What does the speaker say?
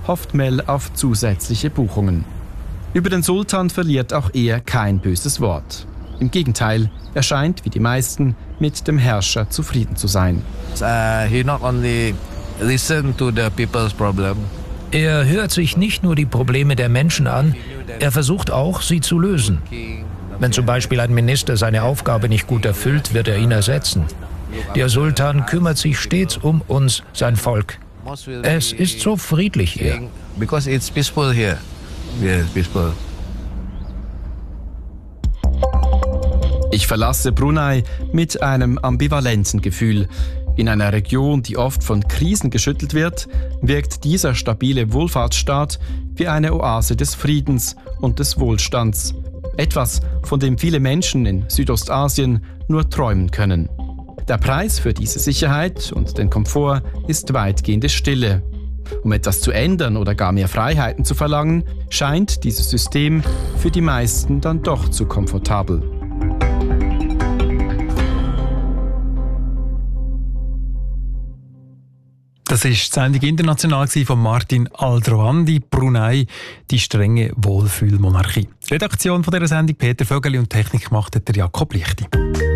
hofft Mel auf zusätzliche Buchungen. Über den Sultan verliert auch er kein böses Wort. Im Gegenteil, er scheint, wie die meisten, mit dem Herrscher zufrieden zu sein. He not only listen to the people's problem. Er hört sich nicht nur die Probleme der Menschen an, er versucht auch, sie zu lösen. Wenn zum Beispiel ein Minister seine Aufgabe nicht gut erfüllt, wird er ihn ersetzen. Der Sultan kümmert sich stets um uns, sein Volk. Es ist so friedlich hier. Because it's peaceful here. Yes, peaceful. Ich verlasse Brunei mit einem ambivalenten Gefühl. In einer Region, die oft von Krisen geschüttelt wird, wirkt dieser stabile Wohlfahrtsstaat wie eine Oase des Friedens und des Wohlstands. Etwas, von dem viele Menschen in Südostasien nur träumen können. Der Preis für diese Sicherheit und den Komfort ist weitgehende Stille. Um etwas zu ändern oder gar mehr Freiheiten zu verlangen, scheint dieses System für die meisten dann doch zu komfortabel. Das war die Sendung international von Martin Aldrovandi, Brunei, die strenge Wohlfühlmonarchie. Redaktion von dieser Sendung Peter Vögeli und Technik macht der Jakob Lichti.